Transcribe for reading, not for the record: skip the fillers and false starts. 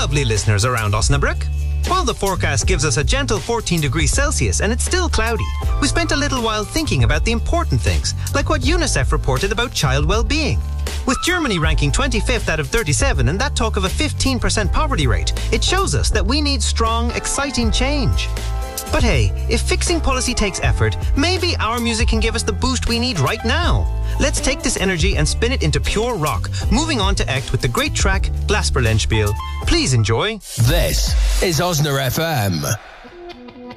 lovely listeners around Osnabrück. While the forecast gives us a gentle 14 degrees Celsius and it's still cloudy, we spent a little while thinking about the important things, like what UNICEF reported about child well-being. With Germany ranking 25th out of 37 and that talk of a 15% poverty rate, it shows us that we need strong, exciting change. But hey, if fixing policy takes effort, maybe our music can give us the boost we need right now. Let's take this energy and spin it into pure rock, moving on to Echt with the great track Glasperlenspiel. Please enjoy. This is Osna FM.